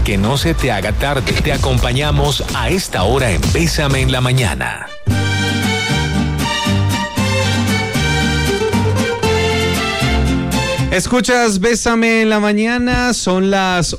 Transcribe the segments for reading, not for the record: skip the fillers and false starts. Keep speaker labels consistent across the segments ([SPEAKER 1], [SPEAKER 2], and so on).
[SPEAKER 1] Que no se te haga tarde. Te acompañamos a esta hora en Bésame en la Mañana.
[SPEAKER 2] Escuchas Bésame en la Mañana, son las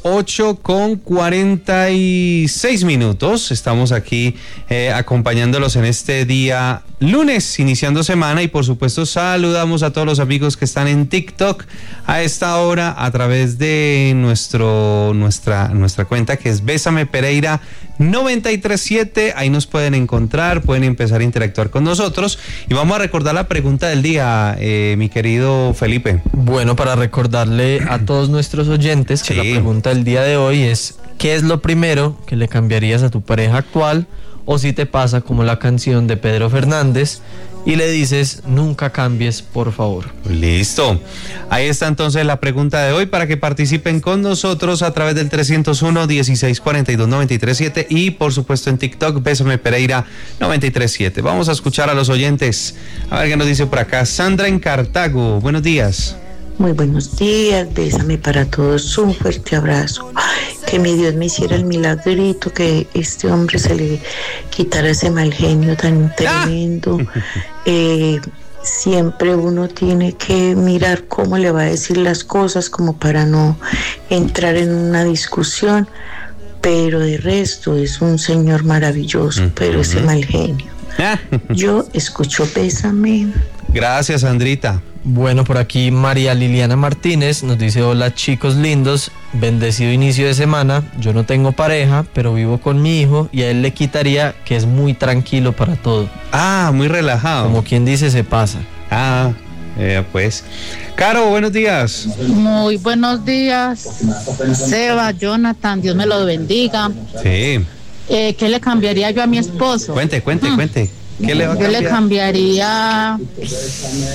[SPEAKER 2] 8:46. Estamos aquí acompañándolos en este día lunes, iniciando semana, y por supuesto saludamos a todos los amigos que están en TikTok a esta hora a través de nuestra cuenta, que es Bésame Pereira 937. Ahí nos pueden encontrar, pueden empezar a interactuar con nosotros, y vamos a recordar la pregunta del día, mi querido Felipe.
[SPEAKER 3] Bueno, para recordarle a todos nuestros oyentes que la pregunta del día de hoy es: ¿qué es lo primero que le cambiarías a tu pareja actual? O si te pasa como la canción de Pedro Fernández y le dices: nunca cambies, por favor.
[SPEAKER 2] Listo. Ahí está entonces la pregunta de hoy para que participen con nosotros a través del 301-1642-937 y por supuesto en TikTok, Bésame Pereira 937. Vamos a escuchar a los oyentes. A ver qué nos dice por acá. Sandra en Cartago. Buenos días.
[SPEAKER 4] Muy buenos días, bésame para todos, un fuerte abrazo. Ay, que mi Dios me hiciera el milagrito, que este hombre se le quitara ese mal genio tan tremendo. Siempre uno tiene que mirar cómo le va a decir las cosas, como para no entrar en una discusión, pero de resto es un señor maravilloso, pero ese mal genio. Yo escucho Bésame.
[SPEAKER 2] Gracias, Sandrita.
[SPEAKER 3] Bueno, por aquí María Liliana Martínez nos dice: hola chicos lindos, bendecido inicio de semana. Yo no tengo pareja, pero vivo con mi hijo y a él le quitaría que es muy tranquilo para todo.
[SPEAKER 2] Ah, muy relajado.
[SPEAKER 3] Como quien dice, se pasa.
[SPEAKER 2] Pues. Caro, buenos días.
[SPEAKER 5] Muy buenos días, Seba, Jonathan, Dios me lo bendiga.
[SPEAKER 2] Sí.
[SPEAKER 5] ¿Qué le cambiaría yo a mi esposo?
[SPEAKER 2] Cuente. ¿Qué le va a cambiar?
[SPEAKER 5] Yo le cambiaría